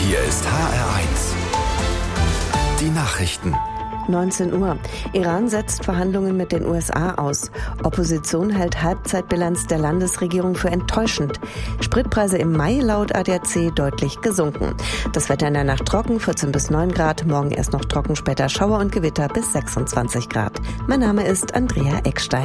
Hier ist HR1. Die Nachrichten. 19 Uhr. Iran setzt Verhandlungen mit den USA aus. Opposition hält Halbzeitbilanz der Landesregierung für enttäuschend. Spritpreise im Mai laut ADAC deutlich gesunken. Das Wetter in der Nacht trocken, 14 bis 9 Grad. Morgen erst noch trocken, später Schauer und Gewitter bis 26 Grad. Mein Name ist Andrea Eckstein.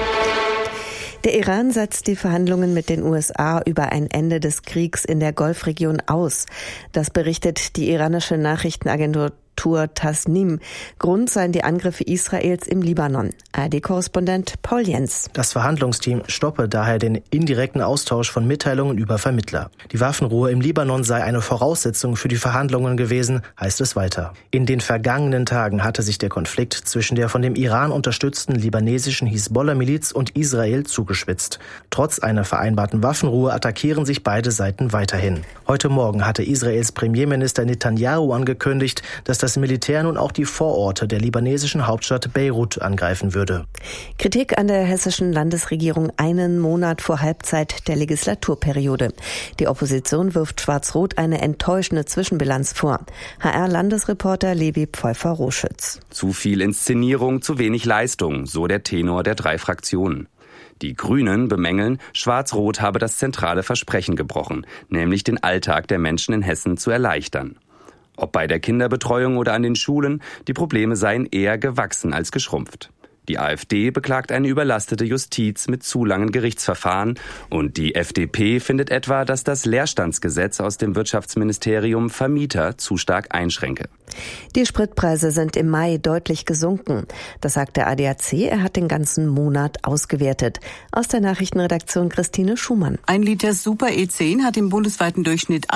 Der Iran setzt die Verhandlungen mit den USA über ein Ende des Kriegs in der Golfregion aus. Das berichtet die iranische Nachrichtenagentur Tasnim. Grund seien die Angriffe Israels im Libanon. ARD-Korrespondent Paul Jens. Das Verhandlungsteam stoppe daher den indirekten Austausch von Mitteilungen über Vermittler. Die Waffenruhe im Libanon sei eine Voraussetzung für die Verhandlungen gewesen, heißt es weiter. In den vergangenen Tagen hatte sich der Konflikt zwischen der von dem Iran unterstützten libanesischen Hisbollah-Miliz und Israel zugespitzt. Trotz einer vereinbarten Waffenruhe attackieren sich beide Seiten weiterhin. Heute Morgen hatte Israels Premierminister Netanyahu angekündigt, dass das Militär nun auch die Vororte der libanesischen Hauptstadt Beirut angreifen würde. Kritik an der hessischen Landesregierung einen Monat vor Halbzeit der Legislaturperiode. Die Opposition wirft Schwarz-Rot eine enttäuschende Zwischenbilanz vor. HR-Landesreporter Levi Pfeuffer-Roschütz. Zu viel Inszenierung, zu wenig Leistung, so der Tenor der 3 Fraktionen. Die Grünen bemängeln, Schwarz-Rot habe das zentrale Versprechen gebrochen, nämlich den Alltag der Menschen in Hessen zu erleichtern. Ob bei der Kinderbetreuung oder an den Schulen, die Probleme seien eher gewachsen als geschrumpft. Die AfD beklagt eine überlastete Justiz mit zu langen Gerichtsverfahren und die FDP findet etwa, dass das Leerstandsgesetz aus dem Wirtschaftsministerium Vermieter zu stark einschränke. Die Spritpreise sind im Mai deutlich gesunken. Das sagt der ADAC, er hat den ganzen Monat ausgewertet. Aus der Nachrichtenredaktion Christine Schumann. 1 Liter Super E10 hat im bundesweiten Durchschnitt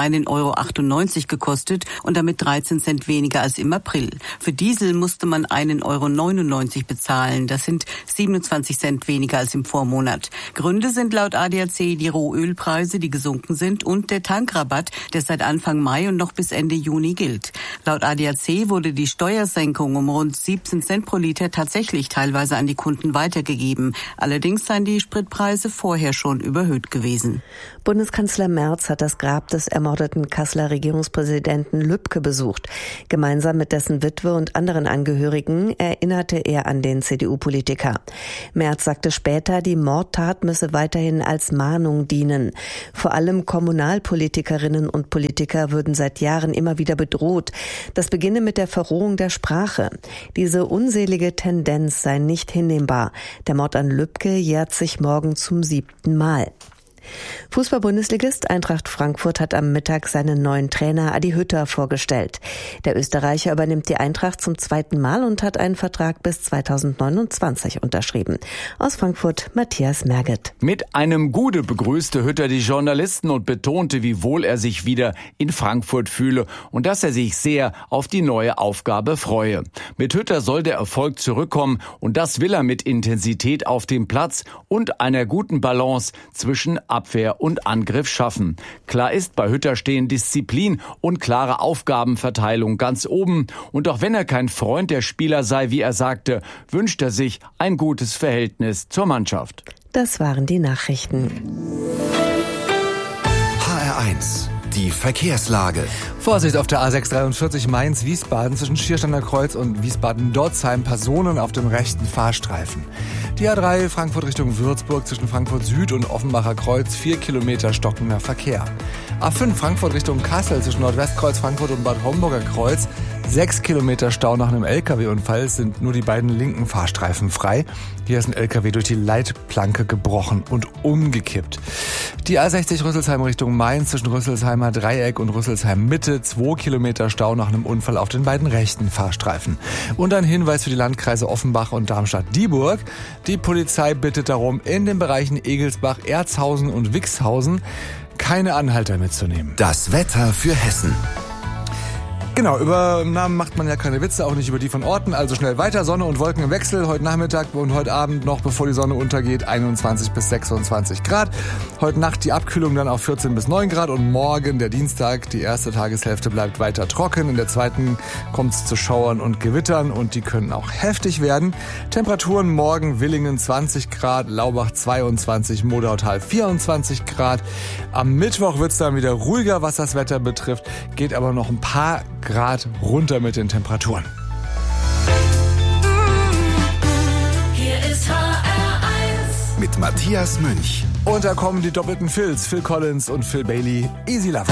1,98 € gekostet und damit 13 Cent weniger als im April. Für Diesel musste man 1,99 € bezahlen. Das sind 27 Cent weniger als im Vormonat. Gründe sind laut ADAC die Rohölpreise, die gesunken sind, und der Tankrabatt, der seit Anfang Mai und noch bis Ende Juni gilt. Laut ADAC wurde die Steuersenkung um rund 17 Cent pro Liter tatsächlich teilweise an die Kunden weitergegeben. Allerdings seien die Spritpreise vorher schon überhöht gewesen. Bundeskanzler Merz hat das Grab des ermordeten Kasseler Regierungspräsidenten Lübke besucht. Gemeinsam mit dessen Witwe und anderen Angehörigen erinnerte er an den CDU-Politiker. Merz sagte später, die Mordtat müsse weiterhin als Mahnung dienen. Vor allem Kommunalpolitikerinnen und Politiker würden seit Jahren immer wieder bedroht. Das beginne mit der Verrohung der Sprache. Diese unselige Tendenz sei nicht hinnehmbar. Der Mord an Lübke jährt sich morgen zum 7. Mal. Fußball-Bundesligist Eintracht Frankfurt hat am Mittag seinen neuen Trainer Adi Hütter vorgestellt. Der Österreicher übernimmt die Eintracht zum 2. Mal und hat einen Vertrag bis 2029 unterschrieben. Aus Frankfurt Matthias Merget. Mit einem Gude begrüßte Hütter die Journalisten und betonte, wie wohl er sich wieder in Frankfurt fühle und dass er sich sehr auf die neue Aufgabe freue. Mit Hütter soll der Erfolg zurückkommen und das will er mit Intensität auf dem Platz und einer guten Balance zwischen Abwehr und Angriff schaffen. Klar ist, bei Hütter stehen Disziplin und klare Aufgabenverteilung ganz oben. Und auch wenn er kein Freund der Spieler sei, wie er sagte, wünscht er sich ein gutes Verhältnis zur Mannschaft. Das waren die Nachrichten. HR1. Die Verkehrslage. Vorsicht auf der A643 Mainz-Wiesbaden zwischen Schiersteiner Kreuz und Wiesbaden-Dotzheim. Personen auf dem rechten Fahrstreifen. Die A3 Frankfurt Richtung Würzburg zwischen Frankfurt Süd und Offenbacher Kreuz 4 Kilometer stockender Verkehr. A5 Frankfurt Richtung Kassel zwischen Nordwestkreuz Frankfurt und Bad Homburger Kreuz 6 Kilometer Stau nach einem LKW-Unfall. Es sind nur die beiden linken Fahrstreifen frei. Hier ist ein LKW durch die Leitplanke gebrochen und umgekippt. Die A60 Rüsselsheim Richtung Mainz zwischen Rüsselsheimer Dreieck und Rüsselsheim Mitte 2 Kilometer Stau nach einem Unfall auf den beiden rechten Fahrstreifen. Und ein Hinweis für die Landkreise Offenbach und Darmstadt-Dieburg. Die Polizei bittet darum, in den Bereichen Egelsbach, Erzhausen und Wixhausen keine Anhalter mitzunehmen. Das Wetter für Hessen. Genau, über Namen macht man ja keine Witze, auch nicht über die von Orten. Also schnell weiter, Sonne und Wolken im Wechsel. Heute Nachmittag und heute Abend noch, bevor die Sonne untergeht, 21 bis 26 Grad. Grad. Heute Nacht die Abkühlung dann auf 14 bis 9 Grad und morgen, der Dienstag, die erste Tageshälfte bleibt weiter trocken. In der zweiten kommt es zu Schauern und Gewittern und die können auch heftig werden. Temperaturen morgen Willingen 20 Grad, Laubach 22, Modautal 24 Grad. Am Mittwoch wird es dann wieder ruhiger, was das Wetter betrifft, geht aber noch ein paar Grad runter mit den Temperaturen. Hier ist HR1 mit Matthias Münch. Und da kommen die doppelten Phils, Phil Collins und Phil Bailey. Easy Love.